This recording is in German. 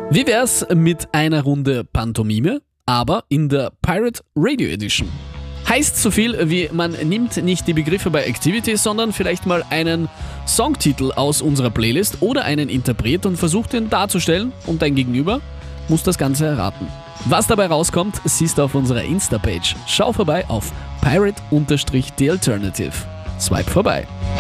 Wie wär's mit einer Runde Pantomime, aber in der Pirate Radio Edition? Heißt so viel wie, man nimmt nicht die Begriffe bei Activity, sondern vielleicht mal einen Songtitel aus unserer Playlist oder einen Interpret und versucht ihn darzustellen und dein Gegenüber muss das Ganze erraten. Was dabei rauskommt, siehst du auf unserer Insta-Page. Schau vorbei auf pirate_the alternative. Swipe vorbei.